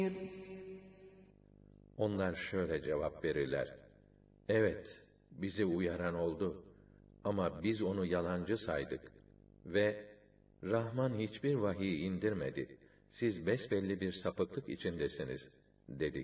Onlar şöyle cevap verirler: Evet, bizi uyaran oldu. Ama biz onu yalancı saydık. Ve Rahman hiçbir vahiy indirmedi. Siz besbelli bir sapıklık içindesiniz, dedik.